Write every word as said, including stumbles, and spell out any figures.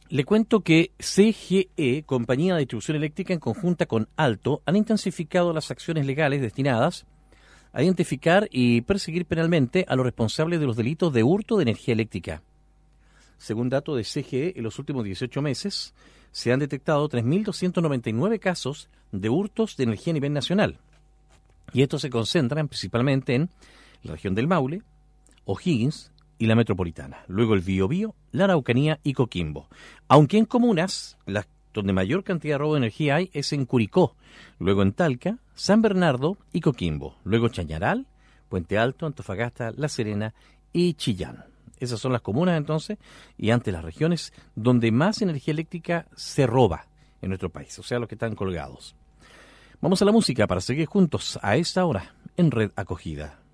Le cuento que C G E, Compañía de Distribución Eléctrica, en conjunta con Alto, han intensificado las acciones legales destinadas a identificar y perseguir penalmente a los responsables de los delitos de hurto de energía eléctrica. Según datos de C G E, en los últimos dieciocho meses se han detectado tres mil doscientos noventa y nueve casos de hurtos de energía a nivel nacional. Y estos se concentran principalmente en la región del Maule, O'Higgins y la metropolitana. Luego el Biobío, la Araucanía y Coquimbo. Aunque en comunas, las donde mayor cantidad de robo de energía hay es en Curicó, luego en Talca, San Bernardo y Coquimbo, luego Chañaral, Puente Alto, Antofagasta, La Serena y Chillán. Esas son las comunas entonces, y antes las regiones donde más energía eléctrica se roba en nuestro país, o sea, los que están colgados. Vamos a la música para seguir juntos a esta hora en Red Acogida.